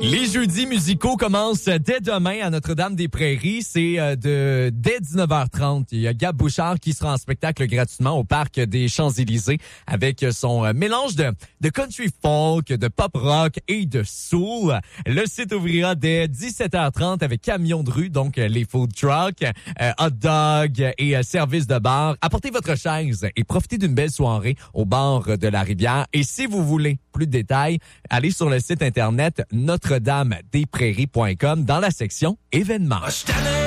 Les jeudis musicaux commencent dès demain à Notre-Dame-des-Prairies. C'est dès 19h30. Il y a Gab Bouchard qui sera en spectacle gratuitement au Parc des Champs-Élysées avec son mélange de country folk, de pop rock et de soul. Le site ouvrira dès 17h30 avec camion de rue, donc les food trucks, hot dog et service de bar. Apportez votre chaise et profitez d'une belle soirée au bord de la rivière. Et si vous voulez plus de détails, allez sur le site internet notre-dame-des-prairies.com dans la section événements.